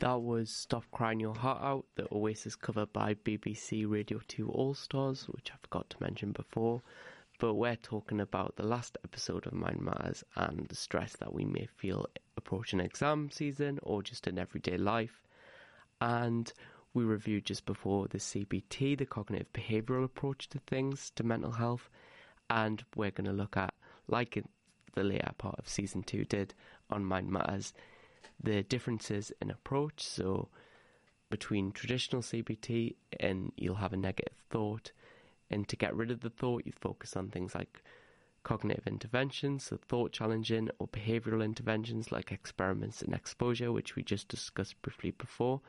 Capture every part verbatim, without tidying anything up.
That was Stop Crying Your Heart Out, the Oasis cover by B B C Radio two All Stars, which I forgot to mention before. But we're talking about the last episode of Mind Matters and the stress that we may feel approaching exam season or just in everyday life. And we reviewed just before the C B T, the cognitive behavioural approach to things, to mental health. And we're going to look at, like the later part of season two did on Mind Matters, the differences in approach. So between traditional C B T, and you'll have a negative thought, and to get rid of the thought you focus on things like cognitive interventions, so thought challenging, or behavioural interventions like experiments and exposure, which we just discussed briefly before.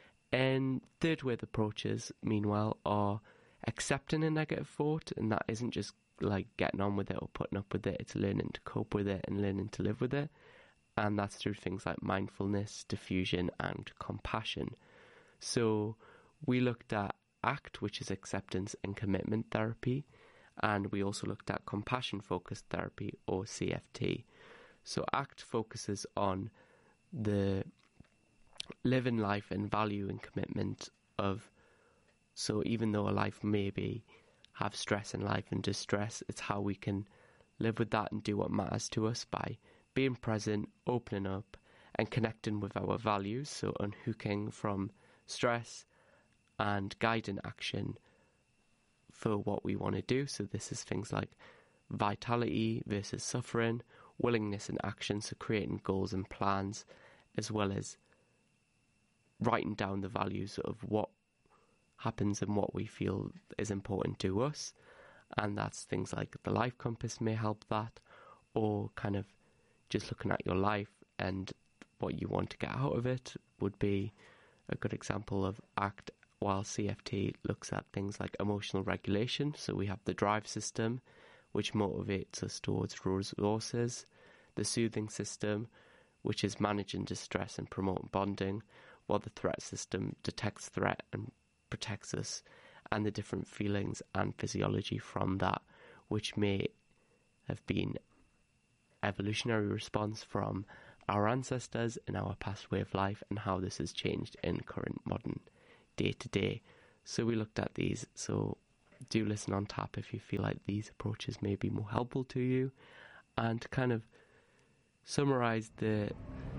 And third wave approaches, meanwhile, are accepting a negative thought, and that isn't just like getting on with it or putting up with it, it's learning to cope with it and learning to live with it. And that's through things like mindfulness, diffusion, and compassion. So we looked at ACT, which is acceptance and commitment therapy, and we also looked at compassion-focused therapy, or C F T. So ACT focuses on the living life and value and commitment of, so even though a life may be have stress in life and distress, it's how we can live with that and do what matters to us by being present, opening up, and connecting with our values, so unhooking from stress and guiding action for what we want to do. So this is things like vitality versus suffering, willingness and action, so creating goals and plans, as well as writing down the values of what happens and what we feel is important to us. And that's things like the life compass may help that, or kind of just looking at your life and what you want to get out of it would be a good example of ACT, while C F T looks at things like emotional regulation. So we have the drive system, which motivates us towards resources, the soothing system, which is managing distress and promoting bonding, while the threat system detects threat and protects us, and the different feelings and physiology from that, which may have been evolutionary response from our ancestors in our past way of life, and how this has changed in current modern day to day. So we looked at these, so do listen on tap if you feel like these approaches may be more helpful to you. And to kind of summarise the,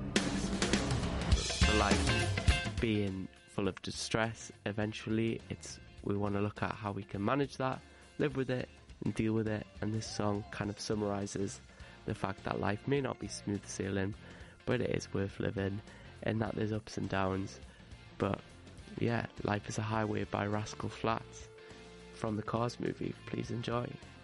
the life being full of distress, eventually it's we want to look at how we can manage that, live with it and deal with it. And this song kind of summarises the fact that life may not be smooth sailing, but it is worth living, and that there's ups and downs. But yeah, Life is a Highway by Rascal Flatts from the Cars movie. Please enjoy.